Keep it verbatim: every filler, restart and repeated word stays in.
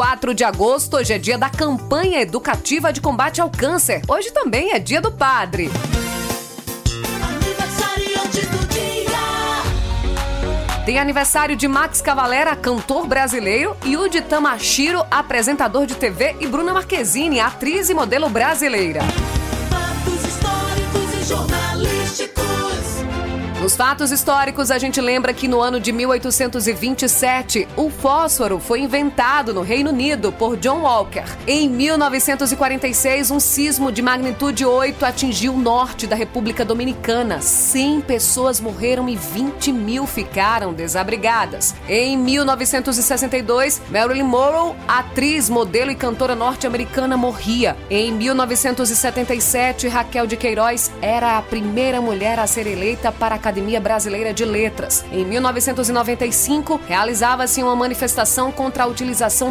quatro de agosto, hoje é dia da campanha educativa de combate ao câncer. Hoje também é dia do padre. Tem aniversário de Max Cavalera, cantor brasileiro, e o de Tamashiro, apresentador de T V, e Bruna Marquezine, atriz e modelo brasileira. Fatos históricos e jornalísticos. Nos fatos históricos, a gente lembra que no ano de mil oitocentos e vinte e sete, o fósforo foi inventado no Reino Unido por John Walker. Em mil novecentos e quarenta e seis, um sismo de magnitude oito atingiu o norte da República Dominicana. cem pessoas morreram e vinte mil ficaram desabrigadas. Em mil novecentos e sessenta e dois, Marilyn Monroe, atriz, modelo e cantora norte-americana, morria. Em mil novecentos e setenta e sete, Raquel de Queiroz era a primeira mulher a ser eleita para a Academia Brasileira de Letras. Em mil novecentos e noventa e cinco, realizava-se uma manifestação contra a utilização